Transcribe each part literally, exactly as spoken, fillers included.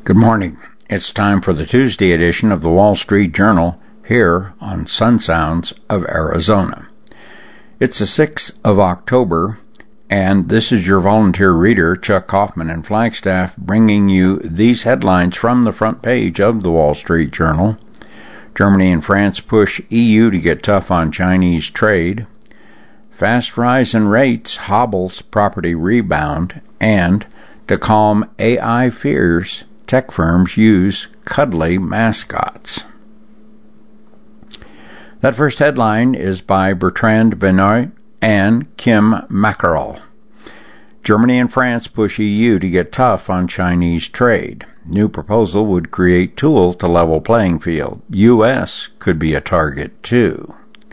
Good morning. It's time for the Tuesday edition of the Wall Street Journal here on Sun Sounds of Arizona. It's the sixth of October, and this is your volunteer reader, Chuck Kaufman in Flagstaff, bringing you these headlines from the front page of the Wall Street Journal. Germany and France push E U to get tough on Chinese trade. Fast rise in rates hobbles property rebound, and to calm A I fears, tech firms use cuddly mascots. That first headline is by Bertrand Benoit and Kim Mackerel. Germany and France push E U to get tough on Chinese trade. New proposal would create tool to level playing field. U S could be a target too.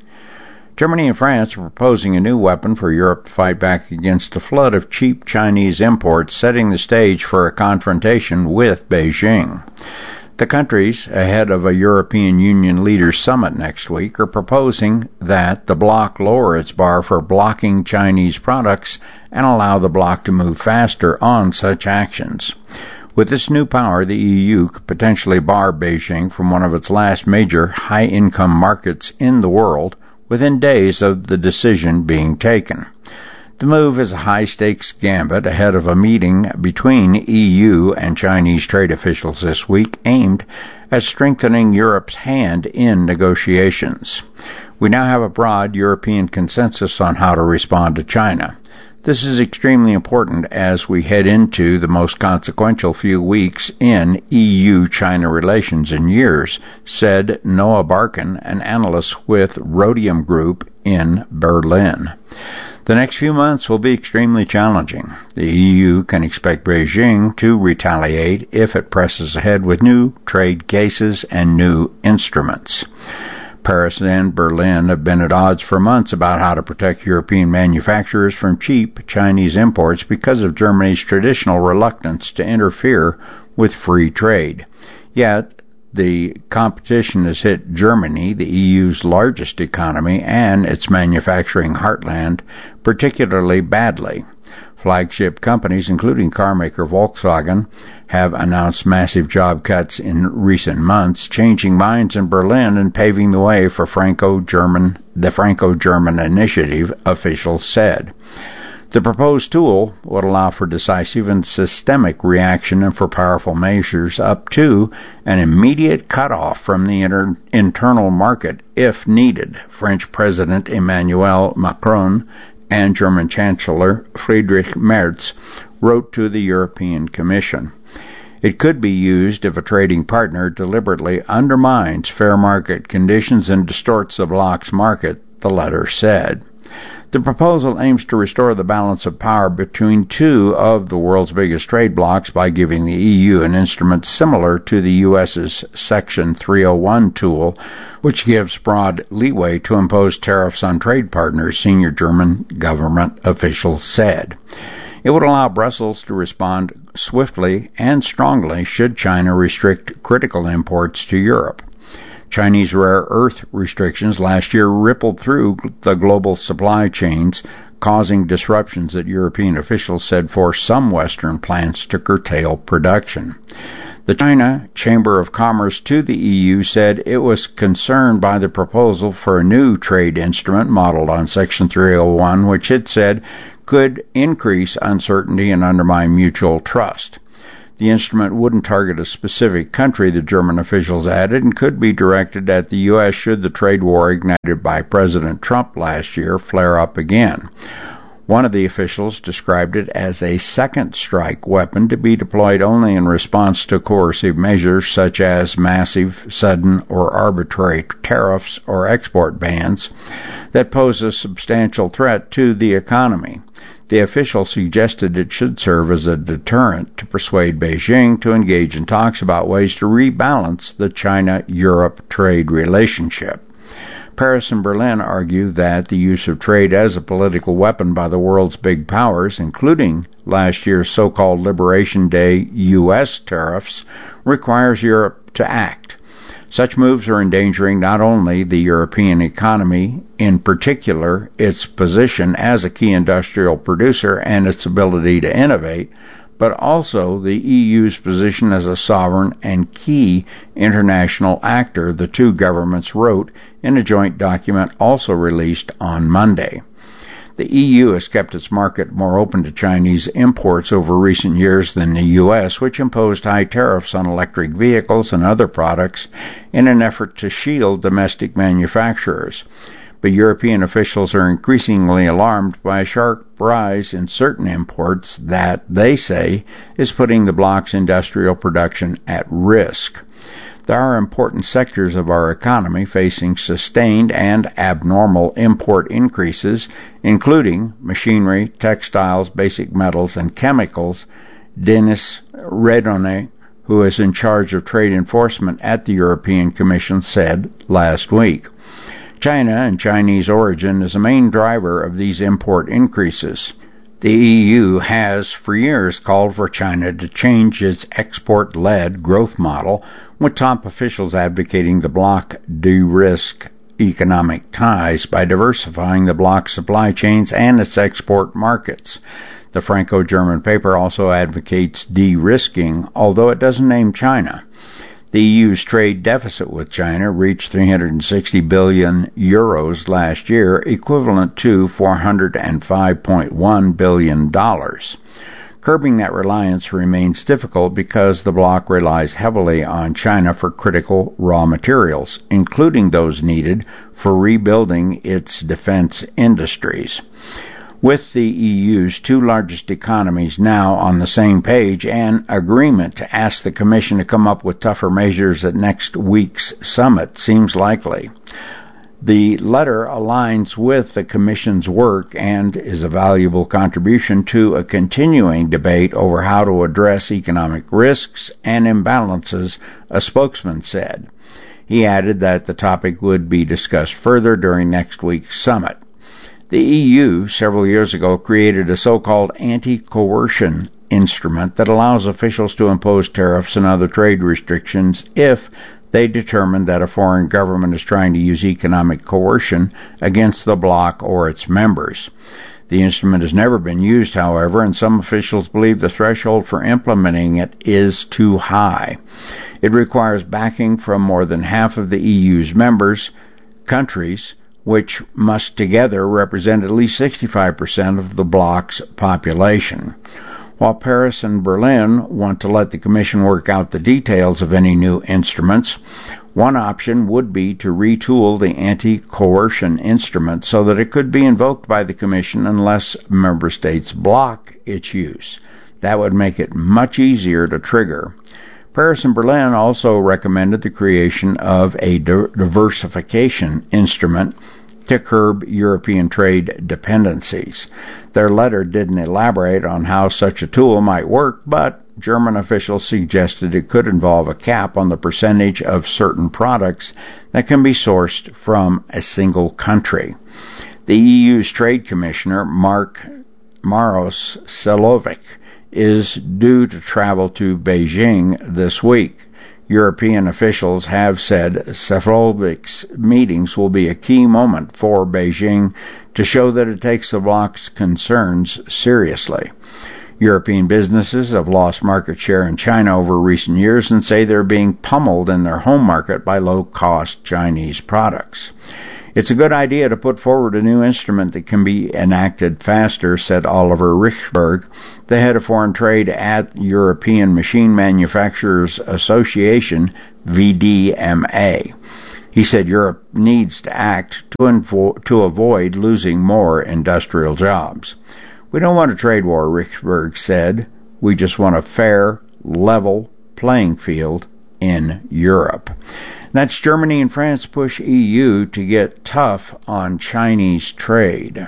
Germany and France are proposing a new weapon for Europe to fight back against a flood of cheap Chinese imports, setting the stage for a confrontation with Beijing. The countries, ahead of a European Union leaders summit next week, are proposing that the bloc lower its bar for blocking Chinese products and allow the bloc to move faster on such actions. With this new power, the E U could potentially bar Beijing from one of its last major high-income markets in the world within days of the decision being taken. The move is a high-stakes gambit ahead of a meeting between E U and Chinese trade officials this week aimed at strengthening Europe's hand in negotiations. We now have a broad European consensus on how to respond to China. This is extremely important as we head into the most consequential few weeks in E U-China relations in years, said Noah Barkin, an analyst with Rhodium Group in Berlin. The next few months will be extremely challenging. The E U can expect Beijing to retaliate if it presses ahead with new trade cases and new instruments. Paris and Berlin have been at odds for months about how to protect European manufacturers from cheap Chinese imports because of Germany's traditional reluctance to interfere with free trade. Yet, the competition has hit Germany, the E U's largest economy, and its manufacturing heartland, particularly badly. Flagship companies, including carmaker Volkswagen, have announced massive job cuts in recent months, changing minds in Berlin and paving the way for Franco-German, the Franco-German initiative, officials said. The proposed tool would allow for decisive and systemic reaction and for powerful measures up to an immediate cutoff from the inter- internal market if needed, French President Emmanuel Macron and German Chancellor Friedrich Merz wrote to the European Commission. It could be used if a trading partner deliberately undermines fair market conditions and distorts the bloc's market, the letter said. The proposal aims to restore the balance of power between two of the world's biggest trade blocs by giving the E U an instrument similar to the U S's Section three oh one tool, which gives broad leeway to impose tariffs on trade partners, senior German government officials said. It would allow Brussels to respond swiftly and strongly should China restrict critical imports to Europe. Chinese rare earth restrictions last year rippled through the global supply chains, causing disruptions that European officials said forced some Western plants to curtail production. The China Chamber of Commerce to the E U said it was concerned by the proposal for a new trade instrument modeled on Section three oh one, which it said could increase uncertainty and undermine mutual trust. The instrument wouldn't target a specific country, the German officials added, and could be directed at the U S should the trade war ignited by President Trump last year flare up again. One of the officials described it as a second strike weapon to be deployed only in response to coercive measures such as massive, sudden, or arbitrary tariffs or export bans that pose a substantial threat to the economy. The official suggested it should serve as a deterrent to persuade Beijing to engage in talks about ways to rebalance the China-Europe trade relationship. Paris and Berlin argue that the use of trade as a political weapon by the world's big powers, including last year's so-called Liberation Day U S tariffs, requires Europe to act. Such moves are endangering not only the European economy, in particular its position as a key industrial producer and its ability to innovate, but also the E U's position as a sovereign and key international actor, the two governments wrote in a joint document also released on Monday. The E U has kept its market more open to Chinese imports over recent years than the U S, which imposed high tariffs on electric vehicles and other products in an effort to shield domestic manufacturers. But European officials are increasingly alarmed by a sharp rise in certain imports that, they say, is putting the bloc's industrial production at risk. There are important sectors of our economy facing sustained and abnormal import increases, including machinery, textiles, basic metals, and chemicals, Denis Redone, who is in charge of trade enforcement at the European Commission, said last week. China and Chinese origin is a main driver of these import increases. The E U has for years called for China to change its export-led growth model, with top officials advocating the bloc de-risk economic ties by diversifying the bloc's supply chains and its export markets. The Franco-German paper also advocates de-risking, although it doesn't name China. The E U's trade deficit with China reached three hundred sixty billion euros last year, equivalent to four hundred five point one billion dollars. Curbing that reliance remains difficult because the bloc relies heavily on China for critical raw materials, including those needed for rebuilding its defense industries. With the E U's two largest economies now on the same page, an agreement to ask the Commission to come up with tougher measures at next week's summit seems likely. The letter aligns with the Commission's work and is a valuable contribution to a continuing debate over how to address economic risks and imbalances, a spokesman said. He added that the topic would be discussed further during next week's summit. The E U several years ago created a so-called anti-coercion instrument that allows officials to impose tariffs and other trade restrictions if they determine that a foreign government is trying to use economic coercion against the bloc or its members. The instrument has never been used, however, and some officials believe the threshold for implementing it is too high. It requires backing from more than half of the E U's members, countries, which must together represent at least sixty-five percent of the bloc's population. While Paris and Berlin want to let the Commission work out the details of any new instruments, one option would be to retool the anti-coercion instrument so that it could be invoked by the Commission unless member states block its use. That would make it much easier to trigger. Paris and Berlin also recommended the creation of a diversification instrument to curb European trade dependencies. Their letter didn't elaborate on how such a tool might work, but German officials suggested it could involve a cap on the percentage of certain products that can be sourced from a single country. The E U's Trade Commissioner, Mark Maros Sefcovic, is due to travel to Beijing this week. European officials have said Sefcovic's meetings will be a key moment for Beijing to show that it takes the bloc's concerns seriously. European businesses have lost market share in China over recent years and say they're being pummeled in their home market by low-cost Chinese products. It's a good idea to put forward a new instrument that can be enacted faster, said Oliver Richberg, the head of foreign trade at European Machine Manufacturers Association, V D M A. He said Europe needs to act to, invo- to avoid losing more industrial jobs. We don't want a trade war, Richberg said. We just want a fair, level playing field in Europe. That's Germany and France push E U to get tough on Chinese trade.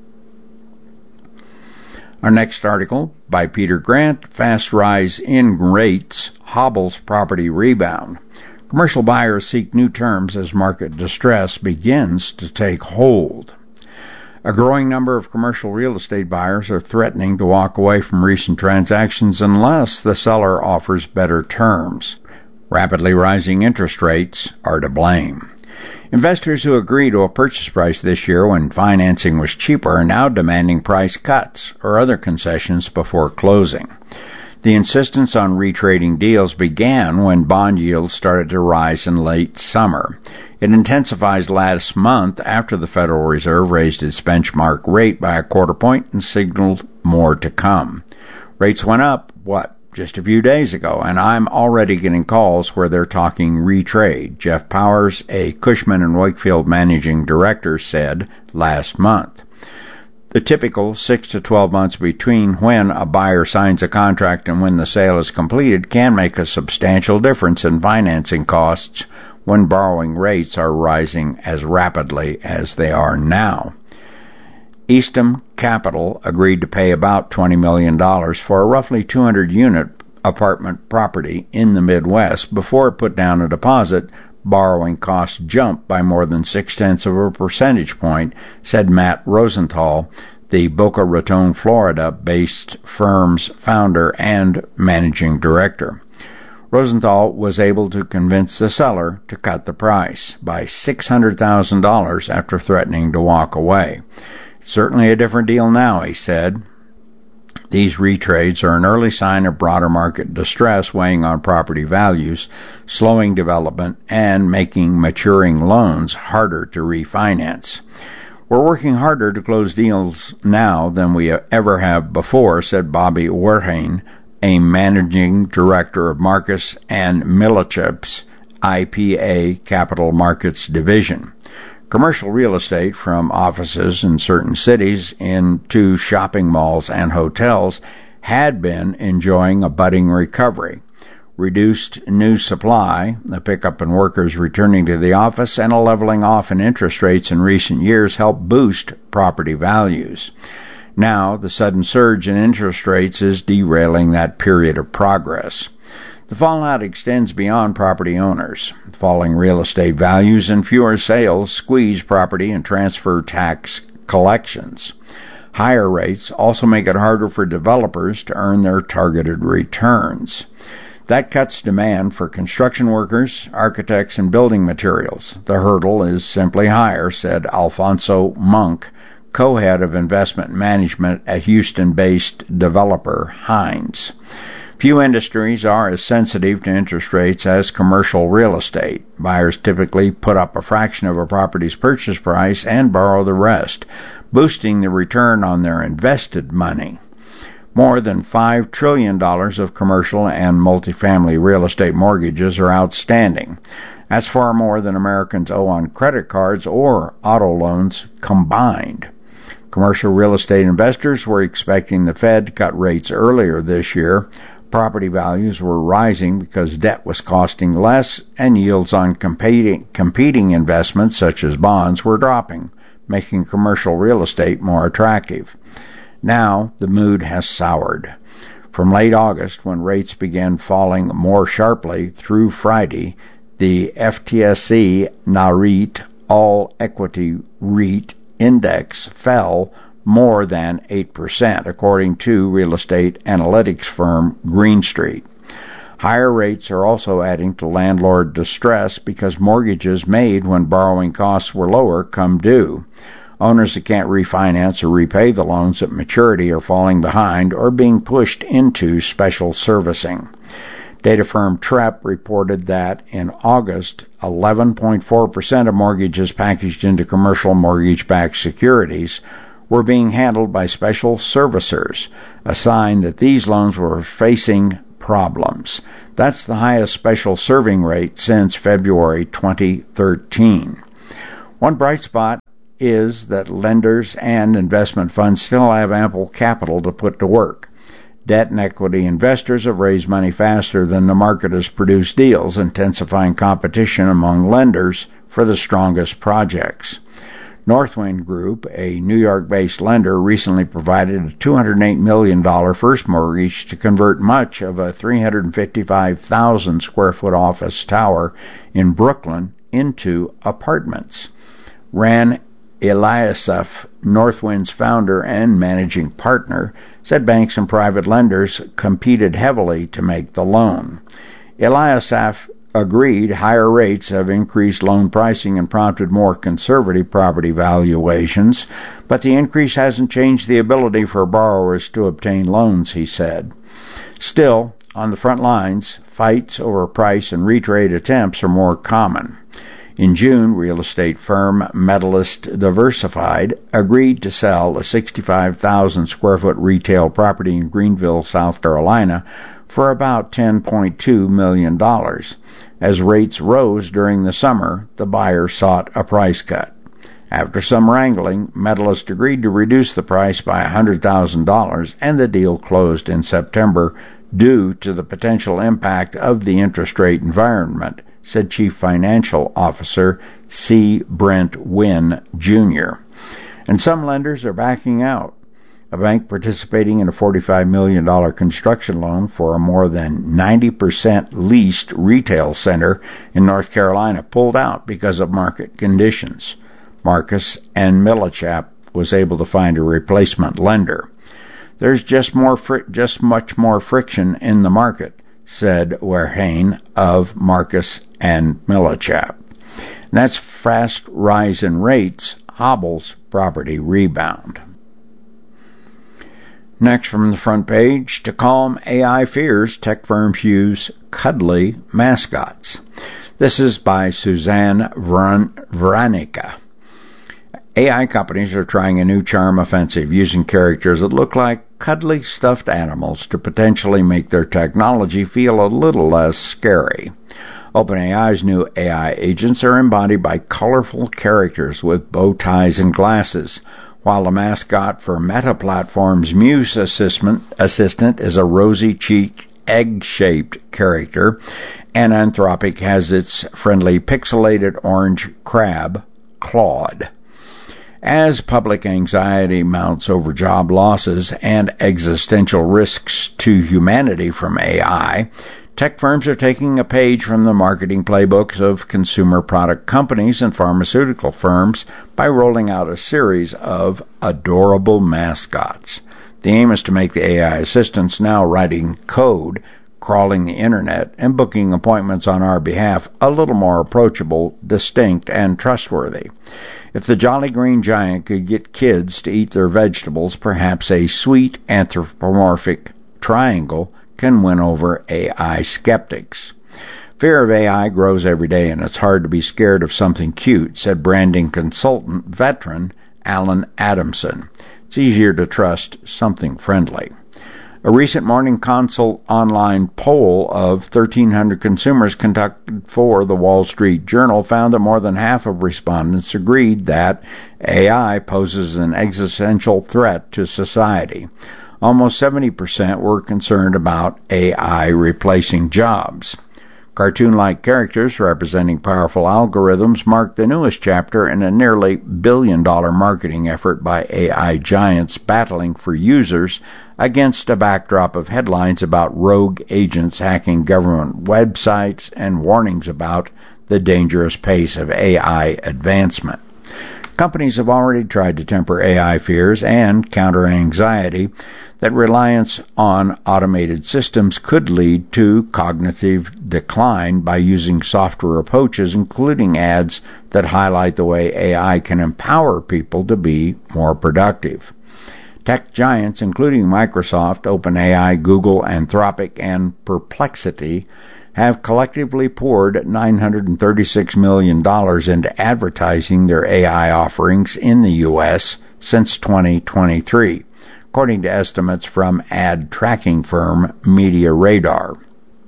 Our next article, by Peter Grant, Fast Rise in Rates Hobbles Property Rebound. Commercial buyers seek new terms as market distress begins to take hold. A growing number of commercial real estate buyers are threatening to walk away from recent transactions unless the seller offers better terms. Rapidly rising interest rates are to blame. Investors who agreed to a purchase price this year when financing was cheaper are now demanding price cuts or other concessions before closing. The insistence on retrading deals began when bond yields started to rise in late summer. It intensified last month after the Federal Reserve raised its benchmark rate by a quarter point and signaled more to come. Rates went up, what, just a few days ago, and I'm already getting calls where they're talking retrade, Jeff Powers, a Cushman and Wakefield managing director, said last month. The typical six to twelve months between when a buyer signs a contract and when the sale is completed can make a substantial difference in financing costs when borrowing rates are rising as rapidly as they are now. Eastham Capital agreed to pay about twenty million dollars for a roughly two hundred unit apartment property in the Midwest before it put down a deposit. Borrowing costs jumped by more than six-tenths of a percentage point, said Matt Rosenthal, the Boca Raton, Florida-based firm's founder and managing director. Rosenthal was able to convince the seller to cut the price by six hundred thousand dollars after threatening to walk away. Certainly a different deal now, he said. These retrades are an early sign of broader market distress weighing on property values, slowing development, and making maturing loans harder to refinance. We're working harder to close deals now than we ever have before, said Bobby Wertheim, a managing director of Marcus and Millichap's I P A Capital Markets Division. Commercial real estate, from offices in certain cities into shopping malls and hotels, had been enjoying a budding recovery. Reduced new supply, a pickup in workers returning to the office, and a leveling off in interest rates in recent years helped boost property values. Now, the sudden surge in interest rates is derailing that period of progress. The fallout extends beyond property owners. Falling real estate values and fewer sales squeeze property and transfer tax collections. Higher rates also make it harder for developers to earn their targeted returns. That cuts demand for construction workers, architects, and building materials. The hurdle is simply higher, said Alfonso Monk, co-head of investment management at Houston-based developer Hines. Few industries are as sensitive to interest rates as commercial real estate. Buyers typically put up a fraction of a property's purchase price and borrow the rest, boosting the return on their invested money. More than five trillion dollars of commercial and multifamily real estate mortgages are outstanding. That's far more than Americans owe on credit cards or auto loans combined. Commercial real estate investors were expecting the Fed to cut rates earlier this year. Property values were rising because debt was costing less and yields on competing, competing investments such as bonds were dropping, making commercial real estate more attractive. Now the mood has soured. From late August, when rates began falling more sharply through Friday, the F T S E Nareit All Equity REIT Index fell more than eight percent, according to real estate analytics firm Green Street. Higher rates are also adding to landlord distress because mortgages made when borrowing costs were lower come due. Owners that can't refinance or repay the loans at maturity are falling behind or being pushed into special servicing. Data firm Trepp reported that in August, eleven point four percent of mortgages packaged into commercial mortgage-backed securities were being handled by special servicers, a sign that these loans were facing problems. That's the highest special serving rate since February twenty thirteen. One bright spot is that lenders and investment funds still have ample capital to put to work. Debt and equity investors have raised money faster than the market has produced deals, intensifying competition among lenders for the strongest projects. Northwind Group, a New York-based lender, recently provided a two hundred eight million dollars first mortgage to convert much of a three hundred fifty-five thousand square foot office tower in Brooklyn into apartments. Ran Eliasaf, Northwind's founder and managing partner, said banks and private lenders competed heavily to make the loan. Eliasaf agreed higher rates have increased loan pricing and prompted more conservative property valuations, but the increase hasn't changed the ability for borrowers to obtain loans, he said. Still, on the front lines, fights over price and retrade attempts are more common. In June, real estate firm Medalist Diversified agreed to sell a sixty-five thousand square foot retail property in Greenville, South Carolina for about ten point two million dollars. As rates rose during the summer, the buyer sought a price cut. After some wrangling, Medalist agreed to reduce the price by one hundred thousand dollars, and the deal closed in September due to the potential impact of the interest rate environment, said Chief Financial Officer C. Brent Wynn, Junior And some lenders are backing out. A bank participating in a forty-five million dollars construction loan for a more than ninety percent leased retail center in North Carolina pulled out because of market conditions. Marcus and Millichap was able to find a replacement lender. There's just more, fr- just much more friction in the market, said Werhane of Marcus and Millichap. And that's fast rise in rates hobbles property rebound. Next from the front page, to calm A I fears, tech firms use cuddly mascots. This is by Suzanne Vranica. A I companies are trying a new charm offensive using characters that look like cuddly stuffed animals to potentially make their technology feel a little less scary. OpenAI's new A I agents are embodied by colorful characters with bow ties and glasses, while the mascot for Meta Platform's Muse assistant, assistant is a rosy-cheeked, egg-shaped character, and Anthropic has its friendly pixelated orange crab, Claude. As public anxiety mounts over job losses and existential risks to humanity from A I, tech firms are taking a page from the marketing playbooks of consumer product companies and pharmaceutical firms by rolling out a series of adorable mascots. The aim is to make the A I assistants now writing code, crawling the internet, and booking appointments on our behalf a little more approachable, distinct, and trustworthy. If the Jolly Green Giant could get kids to eat their vegetables, perhaps a sweet anthropomorphic triangle can win over A I skeptics. Fear of A I grows every day, and it's hard to be scared of something cute, said branding consultant veteran Alan Adamson. It's easier to trust something friendly. A recent Morning Consult online poll of thirteen hundred consumers conducted for the Wall Street Journal found that more than half of respondents agreed that A I poses an existential threat to society. Almost seventy percent were concerned about A I replacing jobs. Cartoon-like characters representing powerful algorithms mark the newest chapter in a nearly billion-dollar marketing effort by A I giants battling for users against a backdrop of headlines about rogue agents hacking government websites and warnings about the dangerous pace of A I advancement. Companies have already tried to temper A I fears and counter anxiety that reliance on automated systems could lead to cognitive decline by using software approaches, including ads that highlight the way A I can empower people to be more productive. Tech giants, including Microsoft, OpenAI, Google, Anthropic, and Perplexity, have collectively poured nine hundred thirty-six million dollars into advertising their A I offerings in the U S since twenty twenty-three, according to estimates from ad tracking firm Media Radar.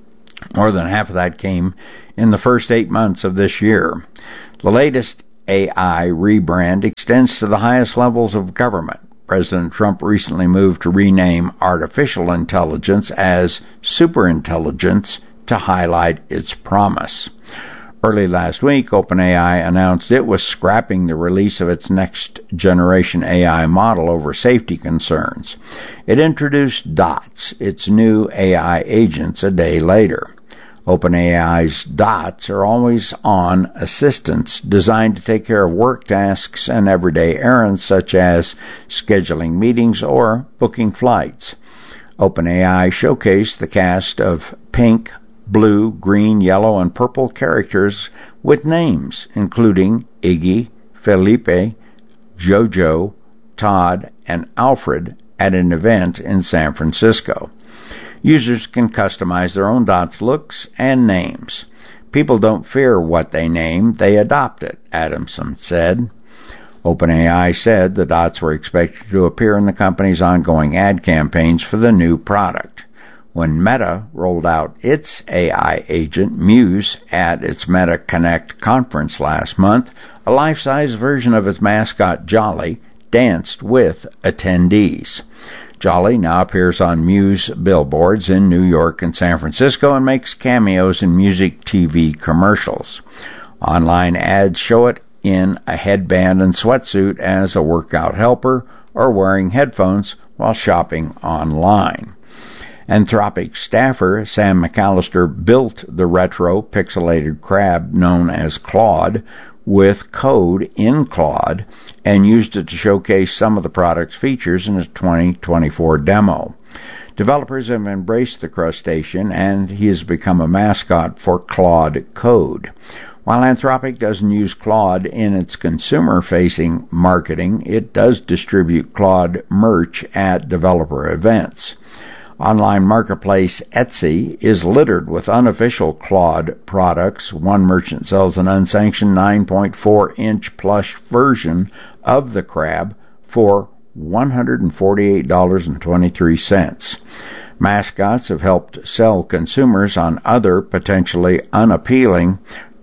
More than half of that came in the first eight months of this year. The latest A I rebrand extends to the highest levels of government. President Trump recently moved to rename artificial intelligence as superintelligence to highlight its promise. Early last week, OpenAI announced it was scrapping the release of its next-generation A I model over safety concerns. It introduced Dots, its new A I agents, a day later. OpenAI's Dots are always-on assistants designed to take care of work tasks and everyday errands such as scheduling meetings or booking flights. OpenAI showcased the cast of pink, blue, green, yellow, and purple characters with names, including Iggy, Felipe, Jojo, Todd, and Alfred at an event in San Francisco. Users can customize their own dots' looks and names. People don't fear what they name, they adopt it, Adamson said. OpenAI said the dots were expected to appear in the company's ongoing ad campaigns for the new product. When Meta rolled out its A I agent, Muse, at its Meta Connect conference last month, a life-size version of its mascot Jolly danced with attendees. Jolly now appears on Muse billboards in New York and San Francisco and makes cameos in music T V commercials. Online ads show it in a headband and sweatsuit as a workout helper or wearing headphones while shopping online. Anthropic staffer Sam McAllister built the retro pixelated crab known as Claude with code in Claude and used it to showcase some of the product's features in a twenty twenty-four demo. Developers have embraced the crustacean, and he has become a mascot for Claude Code. While Anthropic doesn't use Claude in its consumer-facing marketing, it does distribute Claude merch at developer events. Online marketplace Etsy is littered with unofficial Claude products. One merchant sells an unsanctioned nine point four inch plush version of the crab for one hundred forty-eight dollars and twenty-three cents. Mascots have helped sell consumers on other potentially unappealing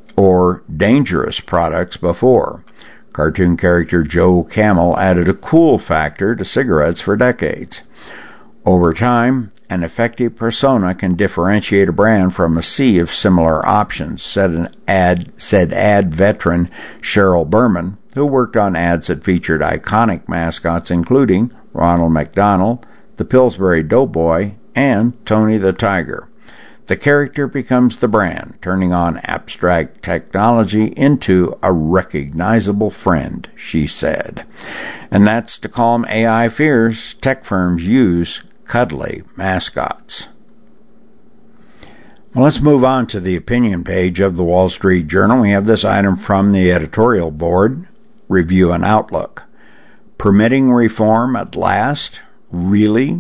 or dangerous products before. Cartoon character Joe Camel added a cool factor to cigarettes for decades. Over time, an effective persona can differentiate a brand from a sea of similar options, said an ad, said ad veteran Cheryl Berman, who worked on ads that featured iconic mascots including Ronald McDonald, the Pillsbury Doughboy, and Tony the Tiger. The character becomes the brand, turning on abstract technology into a recognizable friend, she said. And that's to calm A I fears. Tech firms use cuddly mascots. Well, let's move on to the opinion page of the Wall Street Journal. We have this item from the editorial board, Review and Outlook. Permitting reform at last? Really?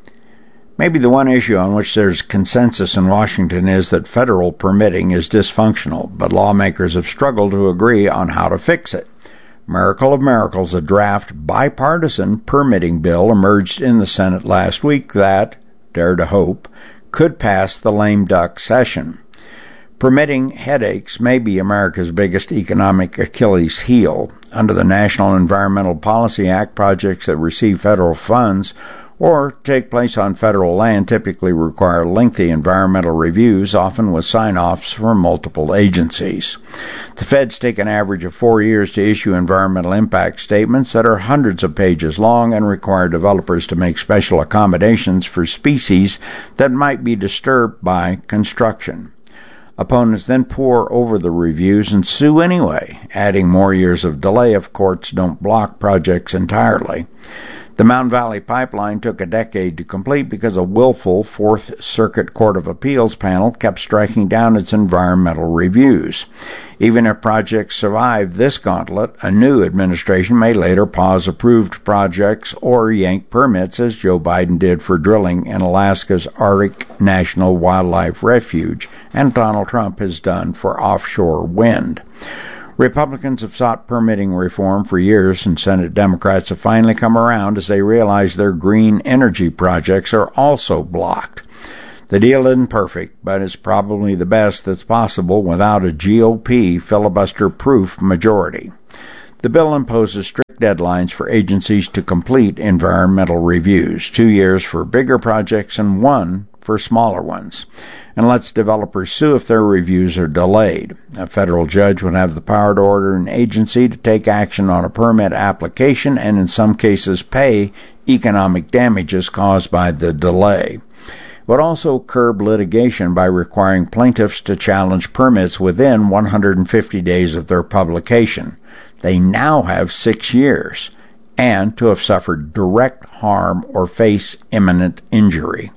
Maybe the one issue on which there's consensus in Washington is that federal permitting is dysfunctional, but lawmakers have struggled to agree on how to fix it. Miracle of miracles, a draft bipartisan permitting bill emerged in the Senate last week that, dare to hope, could pass the lame duck session. Permitting headaches may be America's biggest economic Achilles heel. Under the National Environmental Policy Act, projects that receive federal funds or take place on federal land typically require lengthy environmental reviews, often with sign-offs from multiple agencies. The feds take an average of four years to issue environmental impact statements that are hundreds of pages long and require developers to make special accommodations for species that might be disturbed by construction. Opponents then pour over the reviews and sue anyway, adding more years of delay if courts don't block projects entirely. The Mountain Valley Pipeline took a decade to complete because a willful Fourth Circuit Court of Appeals panel kept striking down its environmental reviews. Even if projects survive this gauntlet, a new administration may later pause approved projects or yank permits, as Joe Biden did for drilling in Alaska's Arctic National Wildlife Refuge, and Donald Trump has done for offshore wind. Republicans have sought permitting reform for years, and Senate Democrats have finally come around as they realize their green energy projects are also blocked. The deal isn't perfect, but it's probably the best that's possible without a G O P filibuster-proof majority. The bill imposes strict deadlines for agencies to complete environmental reviews, two years for bigger projects and one for smaller ones, and lets developers sue if their reviews are delayed. A federal judge would have the power to order an agency to take action on a permit application and in some cases pay economic damages caused by the delay. It would also curb litigation by requiring plaintiffs to challenge permits within one hundred fifty days of their publication. They now have six years, and to have suffered direct harm or face imminent injury.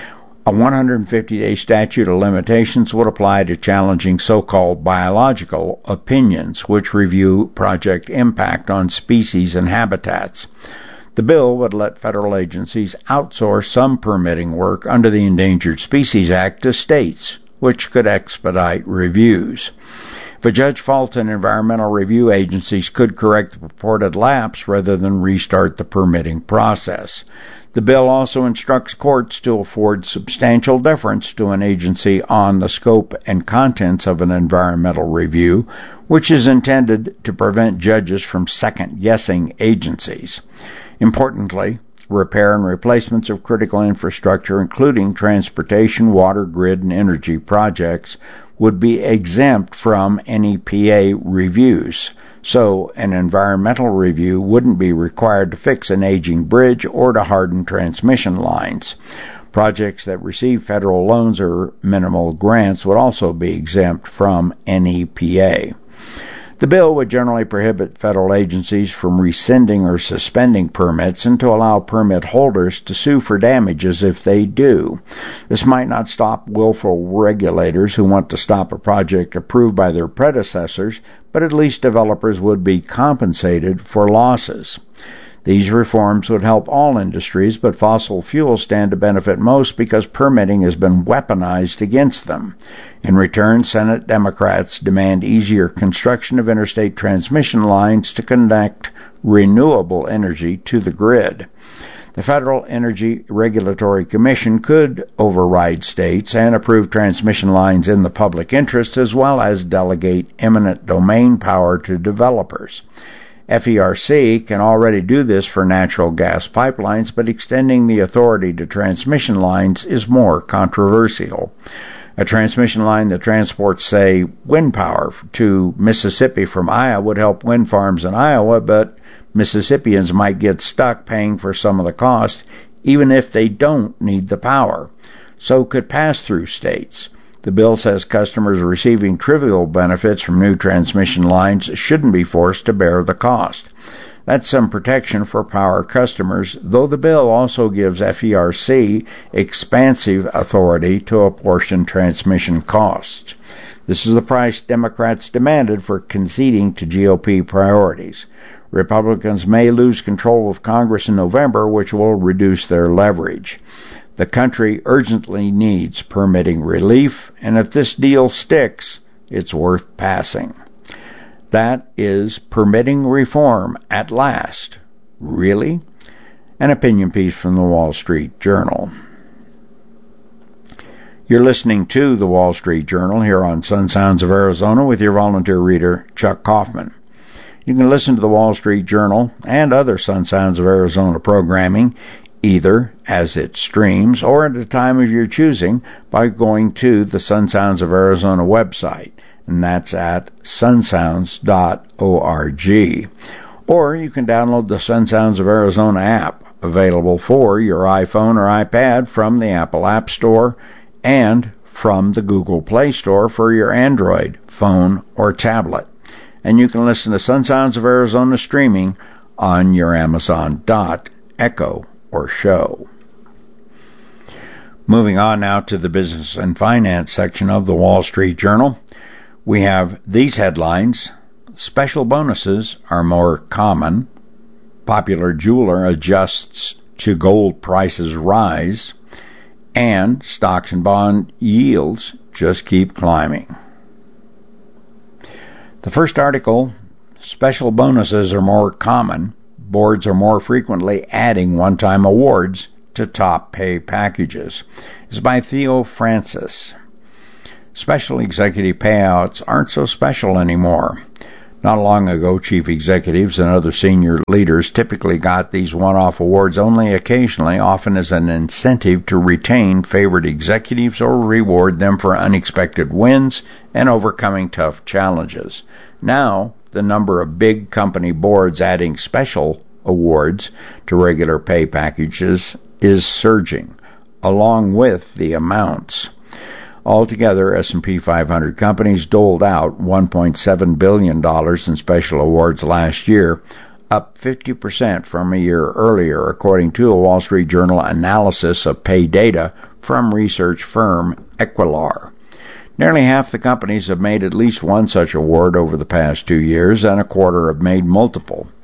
A one hundred fifty day statute of limitations would apply to challenging so-called biological opinions, which review project impact on species and habitats. The bill would let federal agencies outsource some permitting work under the Endangered Species Act to states, which could expedite reviews. If a judge faults an environmental review, agencies could correct the purported lapse rather than restart the permitting process. The bill also instructs courts to afford substantial deference to an agency on the scope and contents of an environmental review, which is intended to prevent judges from second-guessing agencies. Importantly, repair and replacements of critical infrastructure, including transportation, water, grid, and energy projects, would be exempt from N E P A reviews, so an environmental review wouldn't be required to fix an aging bridge or to harden transmission lines. Projects that receive federal loans or minimal grants would also be exempt from N E P A. The bill would generally prohibit federal agencies from rescinding or suspending permits and to allow permit holders to sue for damages if they do. This might not stop willful regulators who want to stop a project approved by their predecessors, but at least developers would be compensated for losses. These reforms would help all industries, but fossil fuels stand to benefit most because permitting has been weaponized against them. In return, Senate Democrats demand easier construction of interstate transmission lines to connect renewable energy to the grid. The Federal Energy Regulatory Commission could override states and approve transmission lines in the public interest, as well as delegate eminent domain power to developers. F E R C can already do this for natural gas pipelines, but extending the authority to transmission lines is more controversial. A transmission line that transports, say, wind power to Mississippi from Iowa would help wind farms in Iowa, but Mississippians might get stuck paying for some of the cost, even if they don't need the power. So could pass-through states. The bill says customers receiving trivial benefits from new transmission lines shouldn't be forced to bear the cost. That's some protection for power customers, though the bill also gives F E R C expansive authority to apportion transmission costs. This is the price Democrats demanded for conceding to G O P priorities. Republicans may lose control of Congress in November, which will reduce their leverage. The country urgently needs permitting relief, and if this deal sticks, it's worth passing. That is permitting reform at last. Really? An opinion piece from the Wall Street Journal. You're listening to the Wall Street Journal here on Sun Sounds of Arizona with your volunteer reader, Chuck Kaufman. You can listen to the Wall Street Journal and other Sun Sounds of Arizona programming either as it streams or at a time of your choosing by going to the Sun Sounds of Arizona website, and that's at sun sounds dot org. Or you can download the Sun Sounds of Arizona app, available for your iPhone or iPad from the Apple App Store and from the Google Play Store for your Android phone or tablet. And you can listen to Sun Sounds of Arizona streaming on your Amazon Dot, Echo, or Show. Moving on now to the business and finance section of the Wall Street Journal, we have these headlines. Special bonuses are more common. Popular jeweler adjusts to gold prices rise. And stocks and bond yields just keep climbing. The first article, special bonuses are more common. Boards are more frequently adding one-time awards to top pay packages, is by Theo Francis. Special executive payouts aren't so special anymore. Not long ago, chief executives and other senior leaders typically got these one-off awards only occasionally, often as an incentive to retain favored executives or reward them for unexpected wins and overcoming tough challenges. Now, the number of big company boards adding special awards to regular pay packages is surging, along with the amounts. Altogether, S and P five hundred companies doled out one point seven billion dollars in special awards last year, up fifty percent from a year earlier, according to a Wall Street Journal analysis of pay data from research firm Equilar. Nearly half the companies have made at least one such award over the past two years, and a quarter have made multiple.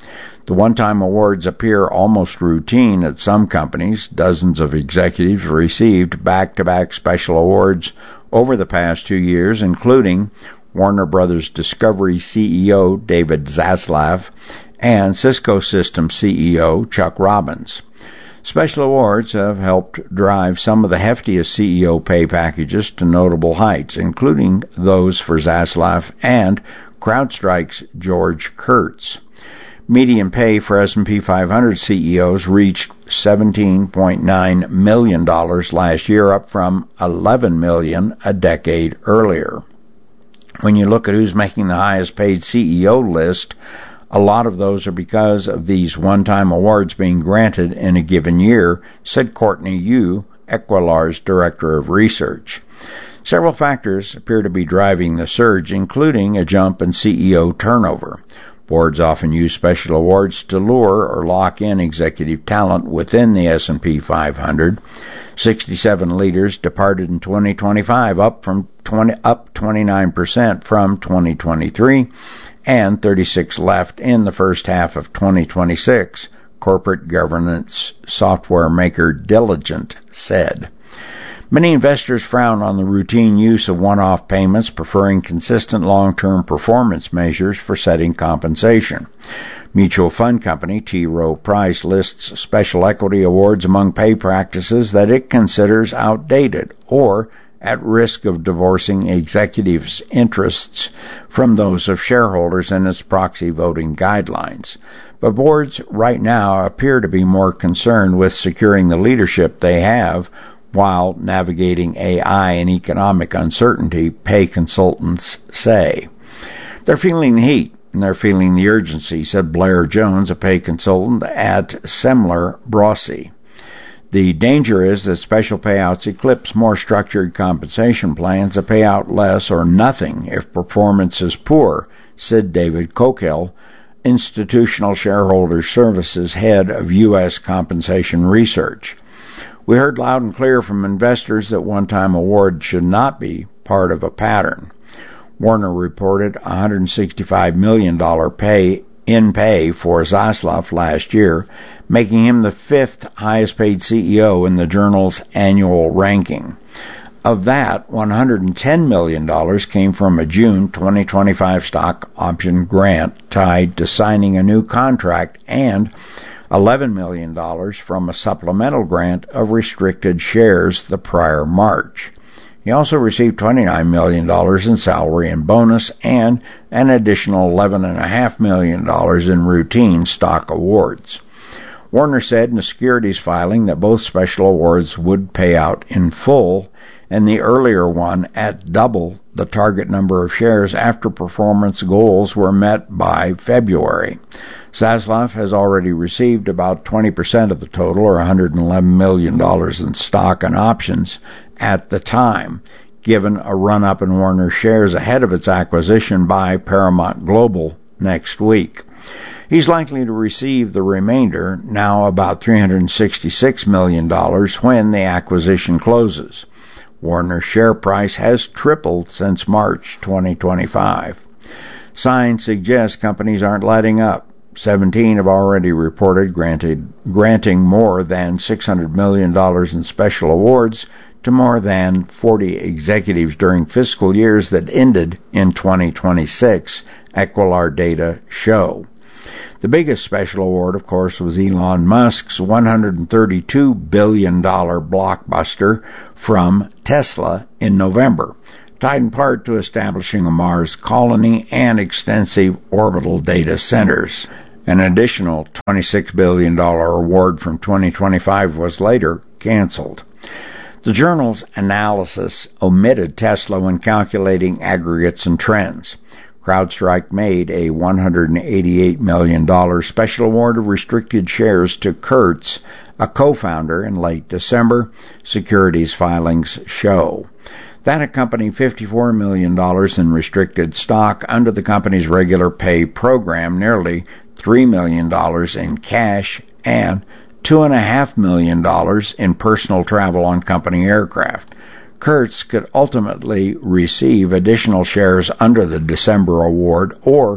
The one-time awards appear almost routine at some companies. Dozens of executives received back-to-back special awards over the past two years, including Warner Brothers Discovery C E O David Zaslav and Cisco Systems C E O Chuck Robbins. Special awards have helped drive some of the heftiest C E O pay packages to notable heights, including those for Zaslav and CrowdStrike's George Kurtz. Median pay for S and P five hundred C E Os reached seventeen point nine million dollars last year, up from eleven million dollars a decade earlier. When you look at who's making the highest paid C E O list, a lot of those are because of these one-time awards being granted in a given year, said Courtney Yu, Equilar's Director of Research. Several factors appear to be driving the surge, including a jump in C E O turnover. Boards often use special awards to lure or lock in executive talent within the S and P five hundred. sixty-seven leaders departed in twenty twenty-five, up from twenty, up twenty-nine percent from twenty twenty-three, and thirty-six left in the first half of twenty twenty-six, corporate governance software maker Diligent said. Many investors frown on the routine use of one-off payments, preferring consistent long-term performance measures for setting compensation. Mutual fund company T. Rowe Price lists special equity awards among pay practices that it considers outdated or at risk of divorcing executives' interests from those of shareholders in its proxy voting guidelines. But boards right now appear to be more concerned with securing the leadership they have while navigating A I and economic uncertainty, pay consultants say. They're feeling the heat and they're feeling the urgency, said Blair Jones, a pay consultant at Semler Brossy. The danger is that special payouts eclipse more structured compensation plans that pay out less or nothing if performance is poor, said David Coquel, Institutional Shareholder Services head of U S Compensation Research. We heard loud and clear from investors that one-time awards should not be part of a pattern. Warner reported one hundred sixty-five million dollars pay in pay for Zaslav last year, making him the fifth highest paid C E O in the journal's annual ranking. Of that, one hundred ten million dollars came from a June twenty twenty-five stock option grant tied to signing a new contract and eleven million dollars from a supplemental grant of restricted shares the prior March. He also received twenty-nine million dollars in salary and bonus and an additional eleven point five million dollars in routine stock awards. Warner said in a securities filing that both special awards would pay out in full and the earlier one at double the target number of shares after performance goals were met by February. Zaslav has already received about twenty percent of the total, or one hundred eleven million dollars in stock and options at the time, given a run-up in Warner shares ahead of its acquisition by Paramount Global next week. He's likely to receive the remainder, now about three hundred sixty-six million dollars, when the acquisition closes. Warner's share price has tripled since March twenty twenty-five. Signs suggest companies aren't letting up. seventeen have already reported granted, granting more than six hundred million dollars in special awards to more than forty executives during fiscal years that ended in twenty twenty-six, Equilar data show. The biggest special award, of course, was Elon Musk's one hundred thirty-two billion dollars blockbuster from Tesla in November, tied in part to establishing a Mars colony and extensive orbital data centers. An additional twenty-six billion dollars award from twenty twenty-five was later canceled. The journal's analysis omitted Tesla when calculating aggregates and trends. CrowdStrike made a one hundred eighty-eight million dollars special award of restricted shares to Kurtz, a co-founder, in late December, securities filings show. That accompanied fifty-four million dollars in restricted stock under the company's regular pay program, nearly three million dollars in cash, and two point five million dollars in personal travel on company aircraft. Kurtz could ultimately receive additional shares under the December award or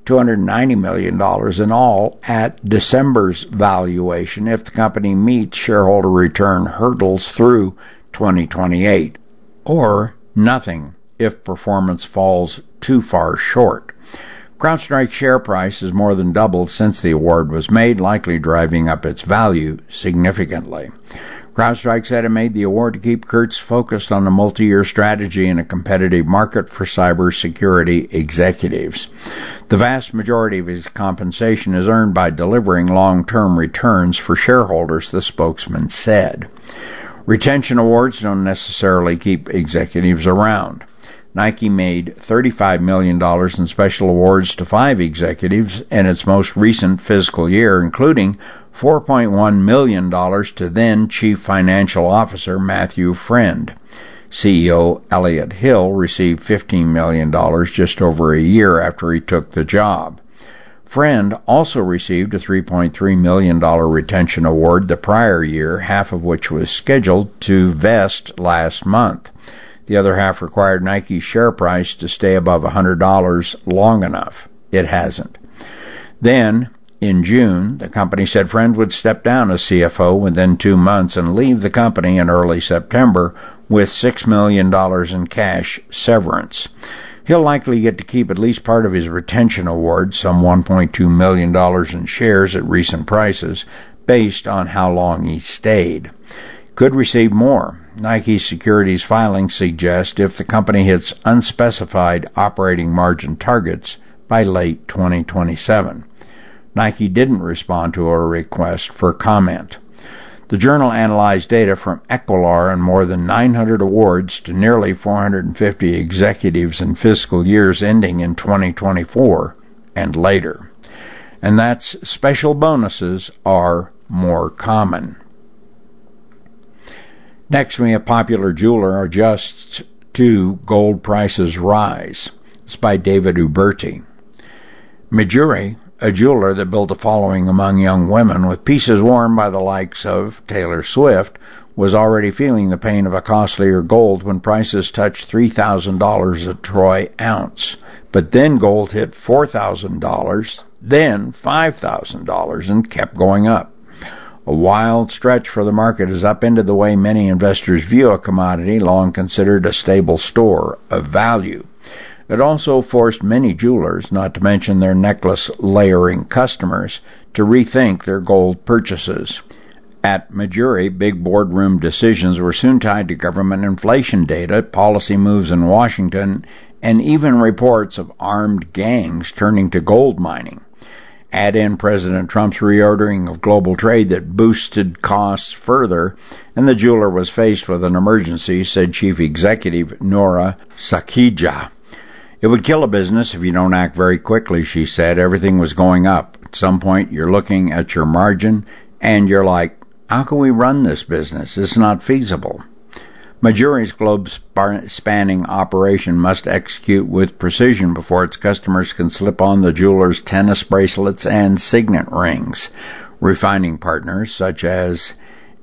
two hundred ninety million dollars in all at December's valuation if the company meets shareholder return hurdles through twenty twenty-eight, or nothing if performance falls too far short. CrowdStrike's share price has more than doubled since the award was made, likely driving up its value significantly. CrowdStrike said it made the award to keep Kurtz focused on a multi-year strategy in a competitive market for cybersecurity executives. The vast majority of his compensation is earned by delivering long-term returns for shareholders, the spokesman said. Retention awards don't necessarily keep executives around. Nike made thirty-five million dollars in special awards to five executives in its most recent fiscal year, including four point one million dollars to then Chief Financial Officer Matthew Friend. C E O Elliott Hill received fifteen million dollars just over a year after he took the job. Friend also received a three point three million dollars retention award the prior year, half of which was scheduled to vest last month. The other half required Nike's share price to stay above one hundred dollars long enough. It hasn't. Then, in June, the company said Friend would step down as C F O within two months and leave the company in early September with six million dollars in cash severance. He'll likely get to keep at least part of his retention award, some one point two million dollars in shares at recent prices, based on how long he stayed. Could receive more. Nike's securities filings suggest if the company hits unspecified operating margin targets by late twenty twenty-seven. Nike didn't respond to a request for comment. The journal analyzed data from Equilar and more than nine hundred awards to nearly four hundred fifty executives in fiscal years ending in twenty twenty-four and later. And that's special bonuses are more common. Next, we have Popular Jeweler adjusts to gold prices rise. It's by David Uberti. Mejuri, a jeweler that built a following among young women with pieces worn by the likes of Taylor Swift, was already feeling the pain of a costlier gold when prices touched three thousand dollars a troy ounce. But then gold hit four thousand dollars, then five thousand dollars, and kept going up. A wild stretch for the market is upended the way many investors view a commodity long considered a stable store of value. It also forced many jewelers, not to mention their necklace-layering customers, to rethink their gold purchases. At Mejuri, big boardroom decisions were soon tied to government inflation data, policy moves in Washington, and even reports of armed gangs turning to gold mining. Add in President Trump's reordering of global trade that boosted costs further, and the jeweler was faced with an emergency, said Chief Executive Nora Sakhija. It would kill a business if you don't act very quickly, she said. Everything was going up. At some point, you're looking at your margin, and you're like, how can we run this business? It's not feasible. Mejuri's globe-spanning operation must execute with precision before its customers can slip on the jeweler's tennis bracelets and signet rings. Refining partners such as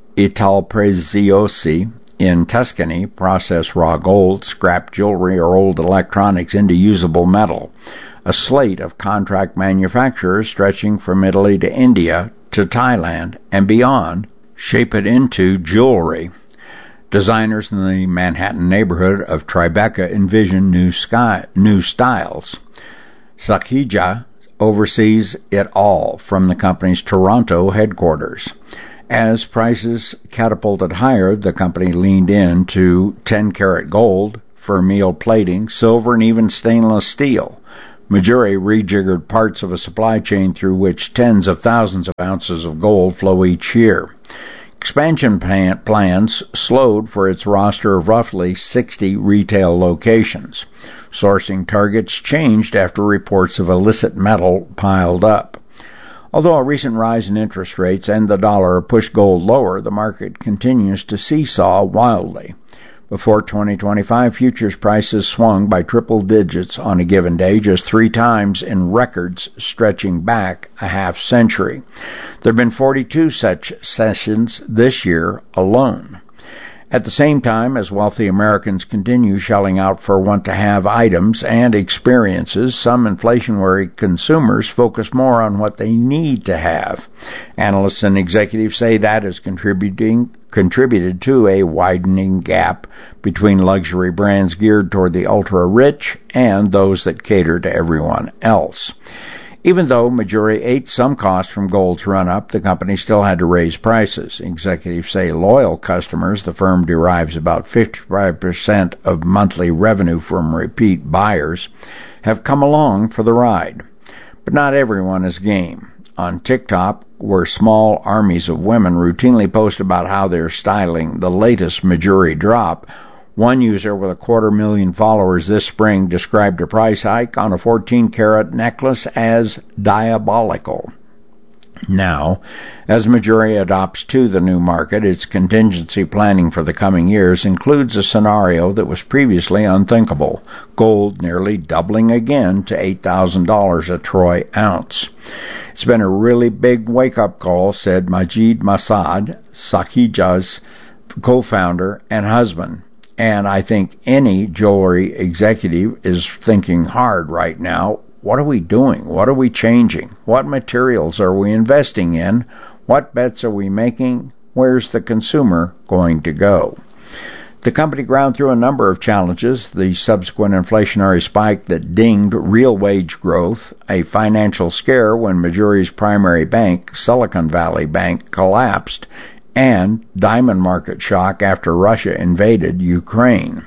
Italpreziosi in Tuscany process raw gold, scrap jewelry, or old electronics into usable metal. A slate of contract manufacturers stretching from Italy to India to Thailand and beyond shape it into jewelry. Designers in the Manhattan neighborhood of Tribeca envision new, sky, new styles. Sakhija oversees it all from the company's Toronto headquarters. As prices catapulted higher, the company leaned into ten-karat gold, vermeil plating, silver, and even stainless steel. Mejuri rejiggered parts of a supply chain through which tens of thousands of ounces of gold flow each year. Expansion plans slowed for its roster of roughly sixty retail locations. Sourcing targets changed after reports of illicit metal piled up. Although a recent rise in interest rates and the dollar pushed gold lower, the market continues to seesaw wildly. Before twenty twenty-five, futures prices swung by triple digits on a given day, just three times in records stretching back a half century. There have been forty-two such sessions this year alone. At the same time, as wealthy Americans continue shelling out for want-to-have items and experiences, some inflation-wary consumers focus more on what they need to have. Analysts and executives say that is contributing contributed to a widening gap between luxury brands geared toward the ultra-rich and those that cater to everyone else. Even though Mejuri ate some cost from gold's run-up, the company still had to raise prices. Executives say loyal customers, the firm derives about fifty-five percent of monthly revenue from repeat buyers, have come along for the ride. But not everyone is game. On TikTok, where small armies of women routinely post about how they're styling the latest Mejuri drop, one user with a quarter million followers this spring described a price hike on a fourteen karat necklace as diabolical. Now, as Mejuri adopts to the new market, its contingency planning for the coming years includes a scenario that was previously unthinkable, gold nearly doubling again to eight thousand dollars a troy ounce. It's been a really big wake-up call, said Majid Masad, Sakija's co-founder and husband. And I think any jewelry executive is thinking hard right now, what are we doing? What are we changing? What materials are we investing in? What bets are we making? Where's the consumer going to go? The company ground through a number of challenges, the subsequent inflationary spike that dinged real wage growth, a financial scare when Mejuri's primary bank, Silicon Valley Bank, collapsed, and diamond market shock after Russia invaded Ukraine.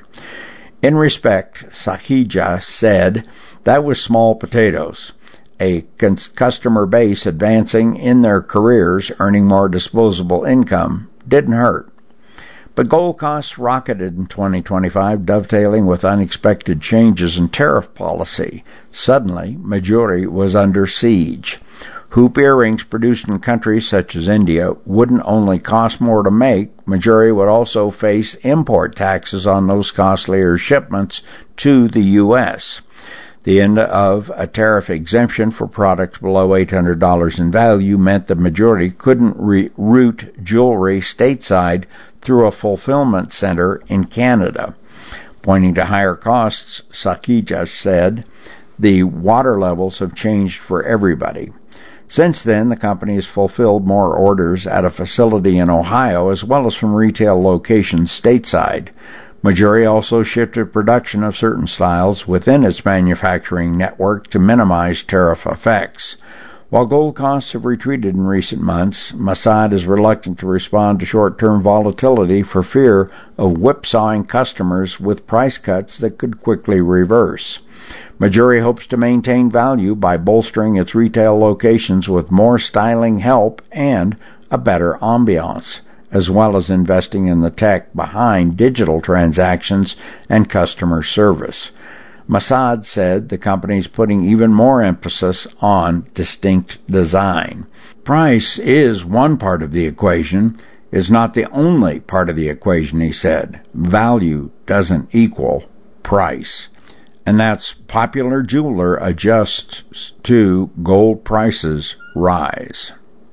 In respect, Sakija said, that was small potatoes. A customer base advancing in their careers, earning more disposable income, didn't hurt. But gold costs rocketed in twenty twenty-five, dovetailing with unexpected changes in tariff policy. Suddenly, Mejuri was under siege. Hoop earrings produced in countries such as India wouldn't only cost more to make, Mejuri would also face import taxes on those costlier shipments to the U S. The end of a tariff exemption for products below eight hundred dollars in value meant that Mejuri couldn't re- route jewelry stateside through a fulfillment center in Canada. Pointing to higher costs, Sakija said, the water levels have changed for everybody. Since then, the company has fulfilled more orders at a facility in Ohio as well as from retail locations stateside. Mejuri also shifted production of certain styles within its manufacturing network to minimize tariff effects. While gold costs have retreated in recent months, Masad is reluctant to respond to short-term volatility for fear of whipsawing customers with price cuts that could quickly reverse. Mejuri hopes to maintain value by bolstering its retail locations with more styling help and a better ambiance, as well as investing in the tech behind digital transactions and customer service. Masad said the company is putting even more emphasis on distinct design. Price is one part of the equation, is not the only part of the equation, he said. Value doesn't equal price. And that's Popular Jeweler adjusts to gold prices rise.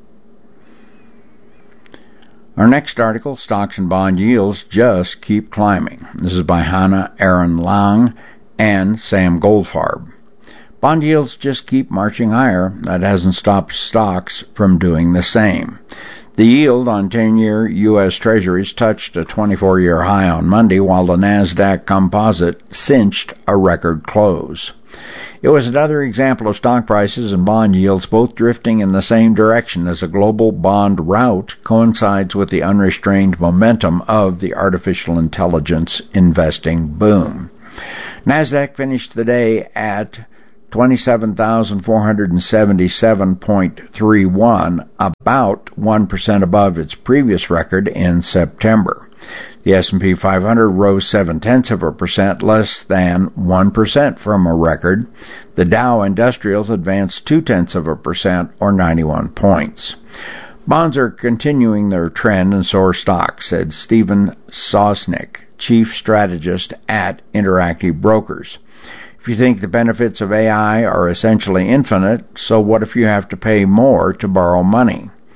Our next article, Stocks and Bond Yields Just Keep Climbing. This is by Hannah Aaron Lang and Sam Goldfarb. Bond yields just keep marching higher. That hasn't stopped stocks from doing the same. The yield on ten-year U S Treasuries touched a twenty-four year high on Monday, while the NASDAQ Composite cinched a record close. It was another example of stock prices and bond yields both drifting in the same direction as a global bond rout coincides with the unrestrained momentum of the artificial intelligence investing boom. NASDAQ finished the day at twenty-seven thousand four hundred seventy-seven point three one, about one percent above its previous record in September. The S and P five hundred rose seven-tenths of a percent, less than one percent from a record. The Dow Industrials advanced two-tenths of a percent, or ninety-one points. Bonds are continuing their trend, and so are stocks, said Stephen Sosnick, chief strategist at Interactive Brokers. If you think the benefits of A I are essentially infinite, so what if you have to pay more to borrow money?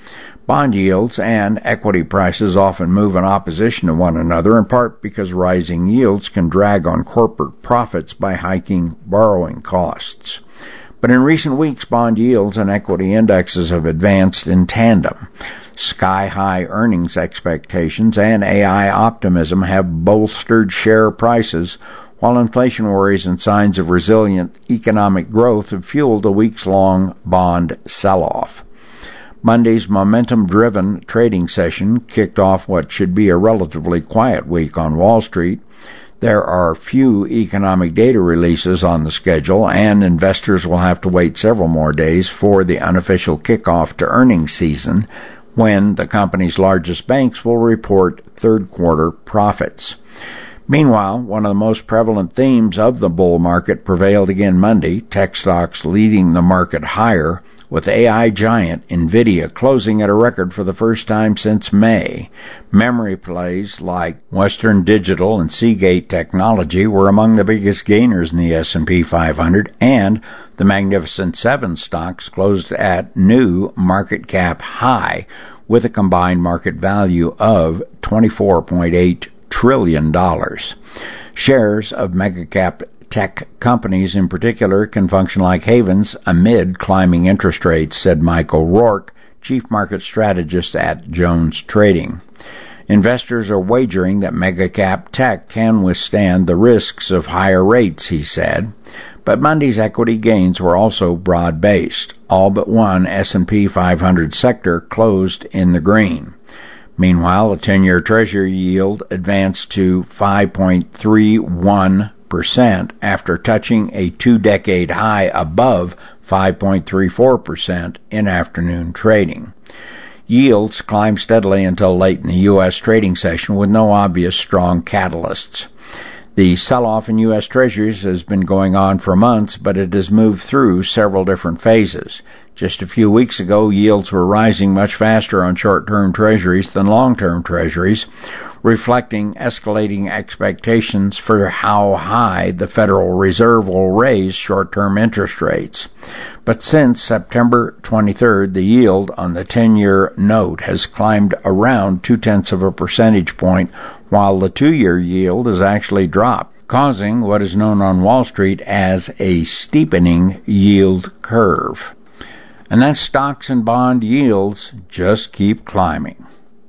Bond yields and equity prices often move in opposition to one another, in part because rising yields can drag on corporate profits by hiking borrowing costs. But in recent weeks, bond yields and equity indexes have advanced in tandem. Sky-high earnings expectations and A I optimism have bolstered share prices, while inflation worries and signs of resilient economic growth have fueled a weeks-long bond sell-off. Monday's momentum-driven trading session kicked off what should be a relatively quiet week on Wall Street. There are few economic data releases on the schedule, and investors will have to wait several more days for the unofficial kickoff to earnings season, when the company's largest banks will report third-quarter profits. Meanwhile, one of the most prevalent themes of the bull market prevailed again Monday, tech stocks leading the market higher, with A I giant NVIDIA closing at a record for the first time since May. Memory plays like Western Digital and Seagate Technology were among the biggest gainers in the S and P five hundred, and the Magnificent Seven stocks closed at new market cap high, with a combined market value of twenty-four point eight trillion dollars. Shares of mega-cap tech companies in particular can function like havens amid climbing interest rates, said Michael Rourke, chief market strategist at Jones Trading. Investors are wagering that mega-cap tech can withstand the risks of higher rates, he said. But Monday's equity gains were also broad-based. All but one S and P five hundred sector closed in the green. Meanwhile, the ten-year Treasury yield advanced to five point three one percent after touching a two-decade high above five point three four percent in afternoon trading. Yields climbed steadily until late in the U S trading session with no obvious strong catalysts. The sell-off in U S Treasuries has been going on for months, but it has moved through several different phases. Just a few weeks ago, yields were rising much faster on short-term Treasuries than long-term Treasuries, reflecting escalating expectations for how high the Federal Reserve will raise short-term interest rates. But since September twenty-third, the yield on the ten-year note has climbed around two-tenths of a percentage point, while the two-year yield has actually dropped, causing what is known on Wall Street as a steepening yield curve. And then stocks and bond yields just keep climbing.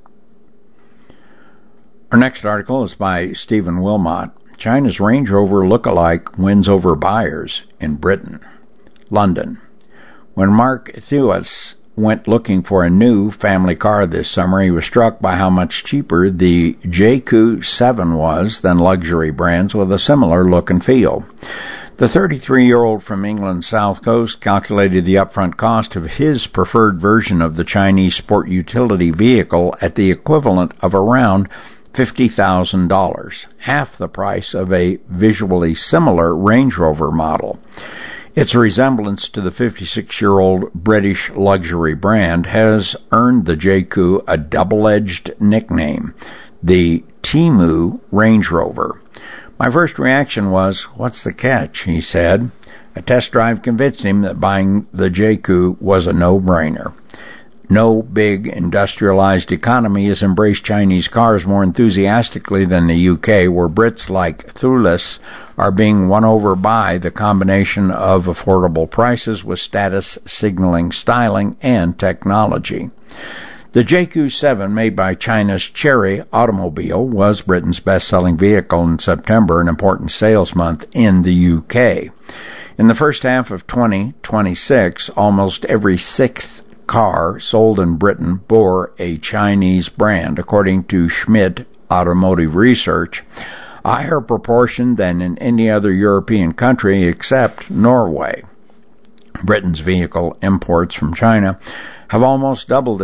Our next article is by Stephen Wilmot. China's Range Rover lookalike wins over buyers in Britain. London. When Mark Thewis went looking for a new family car this summer, he was struck by how much cheaper the J Q seven was than luxury brands with a similar look and feel. The thirty-three-year-old from England's south coast calculated the upfront cost of his preferred version of the Chinese sport utility vehicle at the equivalent of around fifty thousand dollars, half the price of a visually similar Range Rover model. Its resemblance to the fifty-six-year-old British luxury brand has earned the J Q a double-edged nickname, the Temu Range Rover. My first reaction was, what's the catch, he said. A test drive convinced him that buying the J Q was a no-brainer. No big industrialized economy has embraced Chinese cars more enthusiastically than the U K, where Brits like Thewis are being won over by the combination of affordable prices with status signaling styling and technology. The J Q seven, made by China's Chery Automobile, was Britain's best-selling vehicle in September, an important sales month in the U K. In the first half of twenty twenty-six, almost every sixth car sold in Britain bore a Chinese brand, according to Schmidt Automotive Research, a higher proportion than in any other European country except Norway. Britain's vehicle imports from China have almost doubled